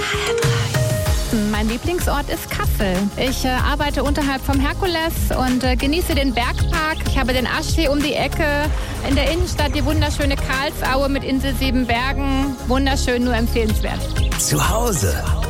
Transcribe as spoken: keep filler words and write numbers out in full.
Mein Lieblingsort ist Kassel. Ich äh, arbeite unterhalb vom Herkules und äh, genieße den Bergpark. Ich habe den Aschsee um die Ecke. In der Innenstadt die wunderschöne Karlsaue mit Insel Siebenbergen. Wunderschön, nur empfehlenswert. Zu Hause